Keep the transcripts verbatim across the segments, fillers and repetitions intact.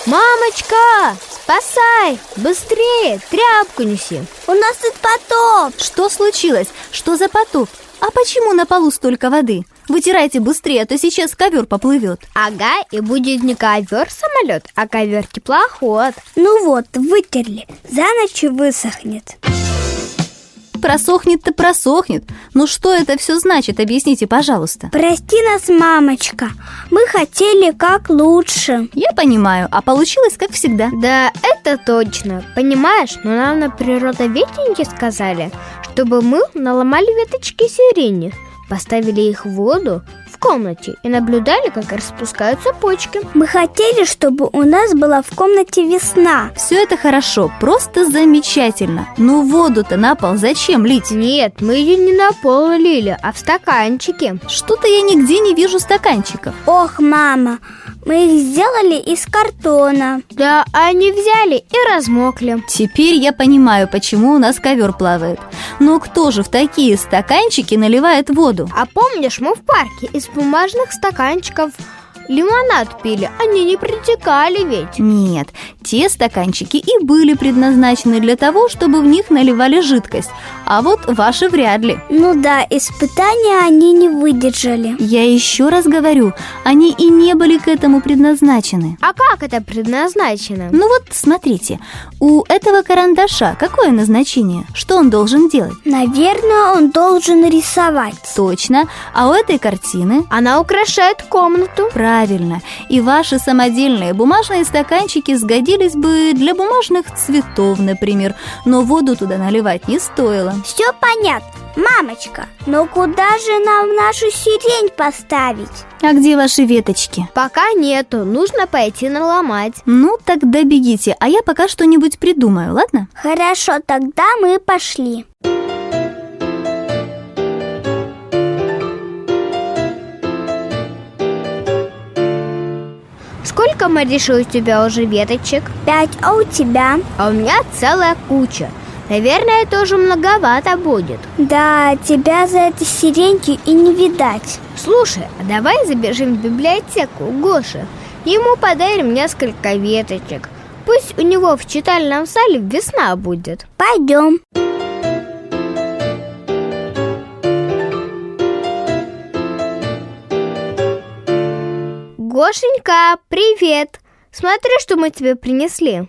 Мамочка, спасай! Быстрее, тряпку неси. У нас тут потоп. Что случилось? Что за потоп? А почему на полу столько воды? Вытирайте быстрее, а то сейчас ковер поплывет. Ага, и будет не ковер-самолет, а ковер-теплоход. Ну вот, вытерли, за ночь высохнет. Просохнет-то просохнет. Ну что это все значит? Объясните, пожалуйста. Прости нас, мамочка, мы хотели как лучше. Я понимаю, а получилось как всегда. Да, это точно. Понимаешь, но нам на природоведении сказали, чтобы мы наломали веточки сирени, поставили их в воду в комнате и наблюдали, как распускаются почки. Мы хотели, чтобы у нас была в комнате весна. Все это хорошо, просто замечательно. Но воду-то на пол зачем лить? Нет, мы ее не на пол лили, а в стаканчики. Что-то я нигде не вижу стаканчиков. Ох, мама, мы их сделали из картона. Да, они взяли и размокли. Теперь я понимаю, почему у нас ковер плавает. Но кто же в такие стаканчики наливает воду? А помнишь, мы в парке из бумажных стаканчиков лимонад пили, они не протекали ведь. Нет, те стаканчики и были предназначены для того, чтобы в них наливали жидкость. А вот ваши вряд ли. Ну да, испытания они не выдержали. Я еще раз говорю, они и не были к этому предназначены. А как это предназначено? Ну вот, смотрите, у этого карандаша какое назначение? Что он должен делать? Наверное, он должен рисовать. Точно. А у этой картины? Она украшает комнату. Правильно. И ваши самодельные бумажные стаканчики сгодились бы для бумажных цветов, например. Но воду туда наливать не стоило. Все понятно. Мамочка, но куда же нам нашу сирень поставить? А где ваши веточки? Пока нету, нужно пойти наломать. Ну, тогда бегите, а я пока что-нибудь придумаю, ладно? Хорошо, тогда мы пошли. Сколько, Мариша, у тебя уже веточек? Пять, а у тебя? А у меня целая куча. Наверное, тоже многовато будет. Да, тебя за этой сиренью и не видать. Слушай, а давай забежим в библиотеку у Гоши. Ему подарим несколько веточек. Пусть у него в читальном зале весна будет. Пойдем. Гошенька, привет! Смотри, что мы тебе принесли.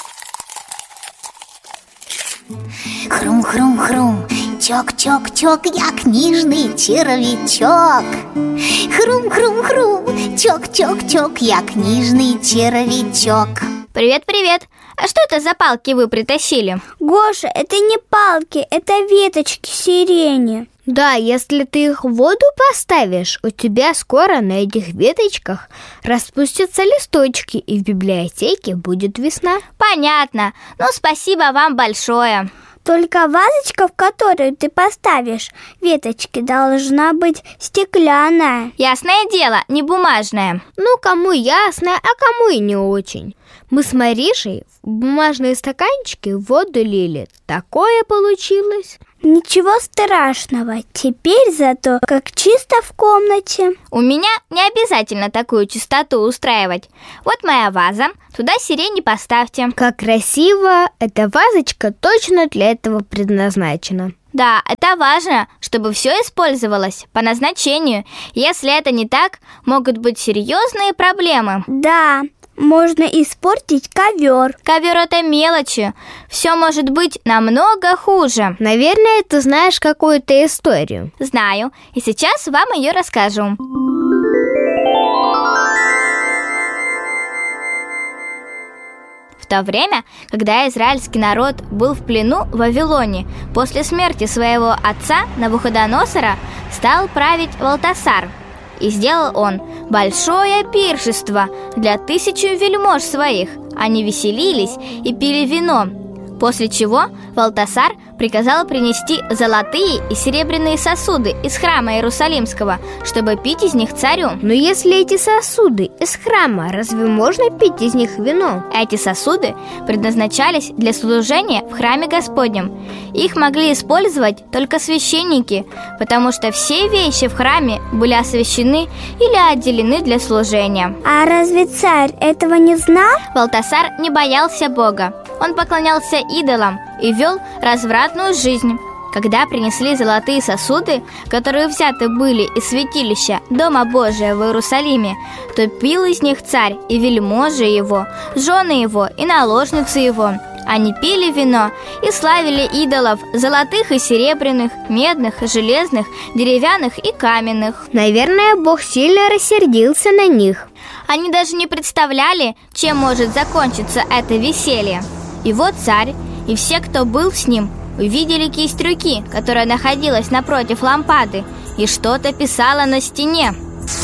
Хрум-хрум-хрум, чок-чок-чок, я книжный червячок. Хрум-хрум-хрум, чок-чок-чок, я книжный червячок. Привет-привет! А что это за палки вы притащили? Гоша, это не палки, это веточки сирени. Да, если ты их в воду поставишь, у тебя скоро на этих веточках распустятся листочки, и в библиотеке будет весна. Понятно. Ну, спасибо вам большое. Только вазочка, в которую ты поставишь веточки, должна быть стеклянная. Ясное дело, не бумажная. Ну, кому ясно, а кому и не очень. Мы с Маришей в бумажные стаканчики воду лили. Такое получилось. Ничего страшного. Теперь зато как чисто в комнате. У меня не обязательно такую чистоту устраивать. Вот моя ваза, туда сирень и поставьте. Как красиво! Эта вазочка точно для этого предназначена. Да, это важно, чтобы все использовалось по назначению. Если это не так, могут быть серьезные проблемы. Да, можно испортить ковер. Ковер — это мелочи. Все может быть намного хуже. Наверное, ты знаешь какую-то историю. Знаю, и сейчас вам ее расскажу. В то время, когда израильский народ был в плену в Вавилоне, после смерти своего отца Навуходоносора стал править Валтасар. И сделал он большое пиршество для тысячи вельмож своих. Они веселились и пили вино. После чего Валтасар приказал принести золотые и серебряные сосуды из храма Иерусалимского, чтобы пить из них царю. Но если эти сосуды из храма, разве можно пить из них вино? Эти сосуды предназначались для служения в храме Господнем. Их могли использовать только священники, потому что все вещи в храме были освящены или отделены для служения. А разве царь этого не знал? Валтасар не боялся Бога. Он поклонялся идолам и вел развратную жизнь. Когда принесли золотые сосуды, которые взяты были из святилища Дома Божия в Иерусалиме, то пил из них царь и вельможи его, жены его и наложницы его. Они пили вино и славили идолов, золотых и серебряных, медных и железных, деревянных и каменных. Наверное, Бог сильно рассердился на них. Они даже не представляли, чем может закончиться это веселье. И вот царь и все, кто был с ним, увидели кисть руки, которая находилась напротив лампады, и что-то писала на стене.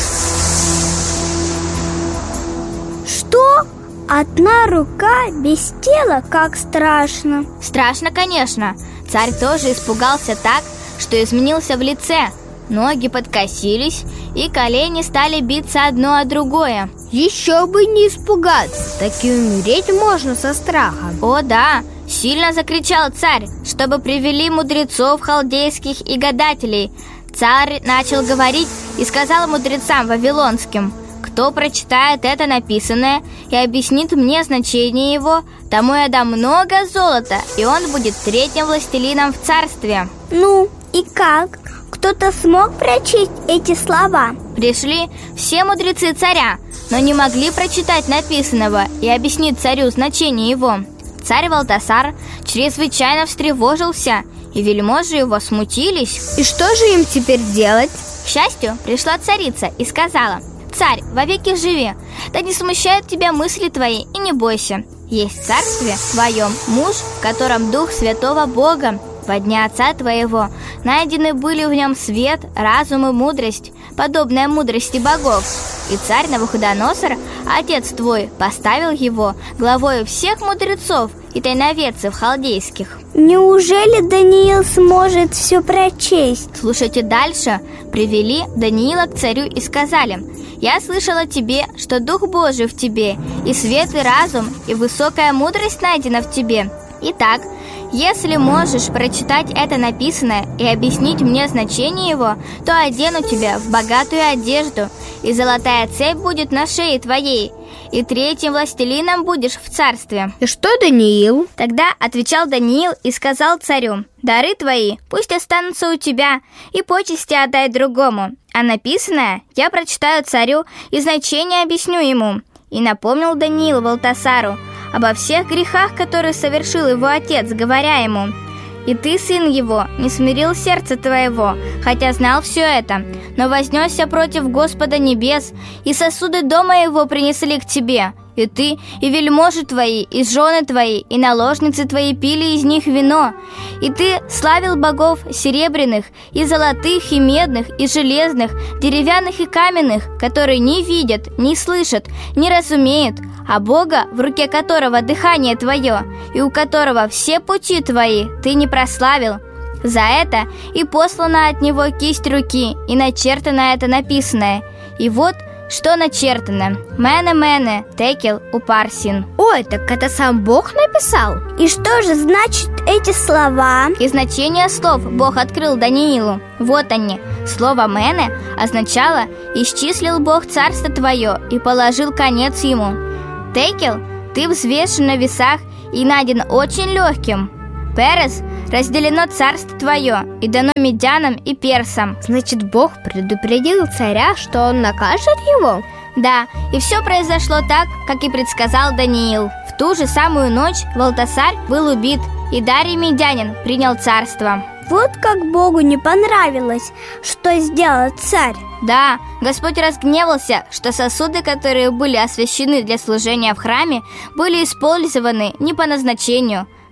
Что? Одна рука без тела? Как страшно. Страшно, конечно. Царь тоже испугался так, что изменился в лице. Ноги подкосились, и колени стали биться одно о другое. Еще бы не испугаться, так и умереть можно со страха. О да, сильно закричал царь, чтобы привели мудрецов халдейских и гадателей. Царь начал говорить и сказал мудрецам вавилонским: кто прочитает это написанное и объяснит мне значение его, тому я дам много золота, и он будет третьим властелином в царстве. Ну, и как? Кто-то смог прочесть эти слова? Пришли все мудрецы царя, но не могли прочитать написанного и объяснить царю значение его. Царь Валтасар чрезвычайно встревожился, и вельможи его смутились. И что же им теперь делать? К счастью, пришла царица и сказала: «Царь, вовеки живи, да не смущают тебя мысли твои, и не бойся. Есть в царстве твоем муж, в котором дух святого Бога. Во дня отца твоего найдены были в нем свет, разум и мудрость, подобная мудрости богов. И царь Навуходоносор, отец твой, поставил его главою всех мудрецов и тайноведцев халдейских». Неужели Даниил сможет все прочесть? Слушайте дальше. Привели Даниила к царю и сказали: «Я слышала тебе, что Дух Божий в тебе, и свет, и разум, и высокая мудрость найдена в тебе. Итак, если можешь прочитать это написанное и объяснить мне значение его, то одену тебя в богатую одежду, и золотая цепь будет на шее твоей, и третьим властелином будешь в царстве». И что Даниил? Тогда отвечал Даниил и сказал царю: «Дары твои пусть останутся у тебя, и почести отдай другому, а написанное я прочитаю царю и значение объясню ему». И напомнил Даниил Валтасару обо всех грехах, которые совершил его отец, говоря ему: «И ты, сын его, не смирил сердце твоего, хотя знал все это, но вознесся против Господа небес, и сосуды дома его принесли к тебе. И ты, и вельможи твои, и жены твои, и наложницы твои пили из них вино. И ты славил богов серебряных, и золотых, и медных, и железных, деревянных и каменных, которые не видят, не слышат, не разумеют, а Бога, в руке которого дыхание твое, и у которого все пути твои, ты не прославил. За это и послана от него кисть руки, и начертано это написанное. И вот что начертано: «Мене-мене, текел упарсин». Ой, так это сам Бог написал? И что же значит эти слова? И значение слов Бог открыл Даниилу. Вот они. Слово «мене» означало: «Исчислил Бог царство твое и положил конец ему». Текел – ты взвешен на весах и найден очень легким. Перес – разделено царство твое и дано медянам и персам. Значит, Бог предупредил царя, что он накажет его? Да, и все произошло так, как и предсказал Даниил. В ту же самую ночь Валтасар был убит, и Дарий Медянин принял царство. Вот как Богу не понравилось, что сделал царь. Да, Господь разгневался, что сосуды, которые были освящены для служения в храме, были использованы не по назначению.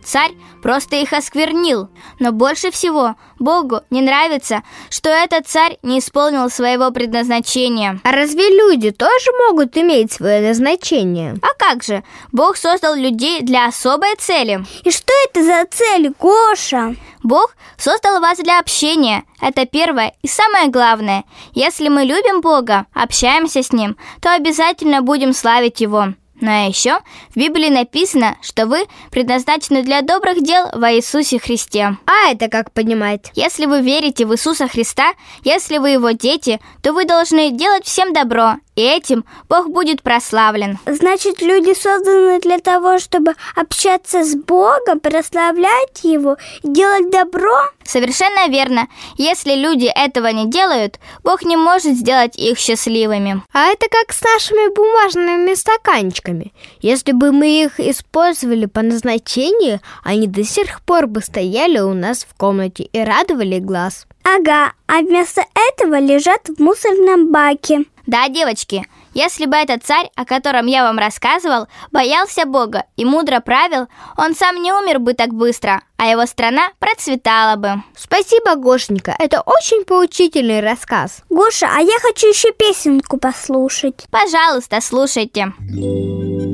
царь просто их осквернил. Но больше всего Богу не нравится, что этот царь не исполнил своего предназначения. А разве люди тоже могут иметь свое назначение? А как же? Бог создал людей для особой цели. И что это за цель, Гоша? Бог создал вас для общения. Это первое и самое главное. Если мы любим Бога, общаемся с Ним, то обязательно будем славить Его. Но еще в Библии написано, что вы предназначены для добрых дел во Иисусе Христе. А это как понимать? Если вы верите в Иисуса Христа, если вы Его дети, то вы должны делать всем добро, и этим Бог будет прославлен. Значит, люди созданы для того, чтобы общаться с Богом, прославлять Его и делать добро? Совершенно верно. Если люди этого не делают, Бог не может сделать их счастливыми. А это как с нашими бумажными стаканчиками. Если бы мы их использовали по назначению, они до сих пор бы стояли у нас в комнате и радовали глаз. Ага, а вместо этого лежат в мусорном баке. Да, девочки, если бы этот царь, о котором я вам рассказывал, боялся Бога и мудро правил, он сам не умер бы так быстро, а его страна процветала бы. Спасибо, Гошенька, это очень поучительный рассказ. Гоша, а я хочу еще песенку послушать. Пожалуйста, слушайте.